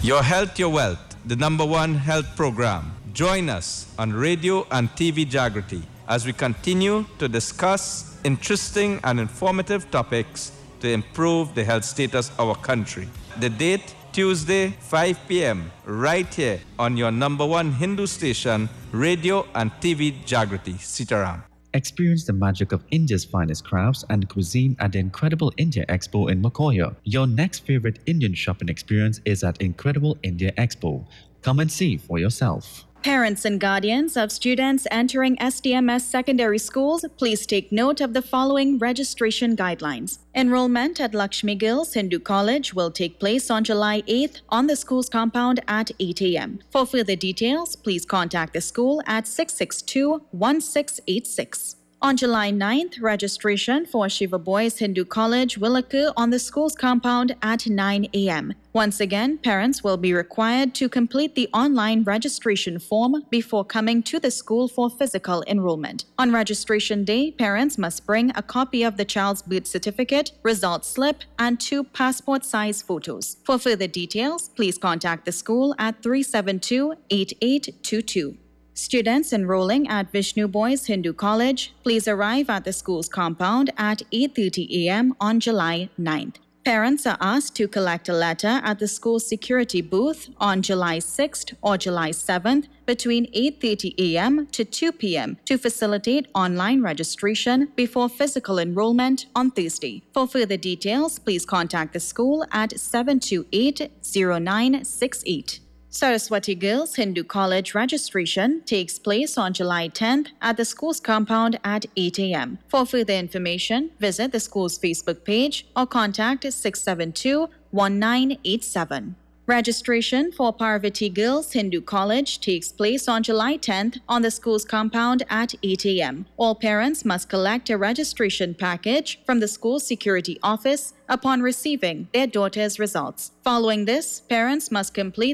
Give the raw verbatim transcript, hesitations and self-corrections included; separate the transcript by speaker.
Speaker 1: Your Health, Your Wealth, the number one health program. Join us on radio and T V Jagrati as we continue to discuss interesting and informative topics to improve the health status of our country. The date, Tuesday, five p.m., right here on your number one Hindu station, radio and T V Jagrati, Sitaram.
Speaker 2: Experience the magic of India's finest crafts and cuisine at the Incredible India Expo in Makoya. Your next favorite Indian shopping experience is at Incredible India Expo. Come and see for yourself.
Speaker 3: Parents and guardians of students entering S D M S secondary schools, please take note of the following registration guidelines. Enrollment at Lakshmi Girls Hindu College will take place on July eighth on the school's compound at eight a.m. For further details, please contact the school at six six two, one six eight six. On July ninth, registration for Shiva Boys Hindu College will occur on the school's compound at nine a.m. Once again, parents will be required to complete the online registration form before coming to the school for physical enrollment. On registration day, parents must bring a copy of the child's birth certificate, result slip, and two passport-size photos. For further details, please contact the school at three seven two, eight eight two two. Students enrolling at Vishnu Boys Hindu College, please arrive at the school's compound at eight thirty a.m. on July ninth. Parents are asked to collect a letter at the school's security booth on July sixth or July seventh between eight thirty a.m. to two p.m. to facilitate online registration before physical enrollment on Thursday. For further details, please contact the school at seven two eight, zero nine six eight. Saraswati Girls Hindu College registration takes place on July tenth at the school's compound at eight a.m. For further information, visit the school's Facebook page or contact six seven two, one nine eight seven. Registration for Parvati Girls Hindu College takes place on July tenth on the school's compound at eight a.m. All parents must collect a registration package from the school's security office upon receiving their daughter's results. Following this, parents must complete